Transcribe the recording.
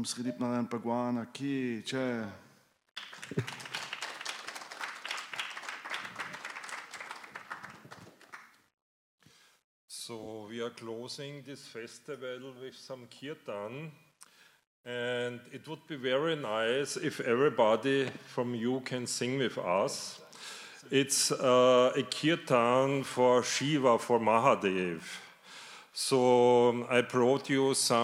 sridip na Pagwan aqui, c'è. So we are closing this festival with some kirtan, and it would be very nice if everybody from you can sing with us. It's a kirtan for Shiva, for Mahadev. So I brought you some